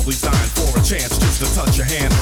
probably dying for a chance just to touch your hand.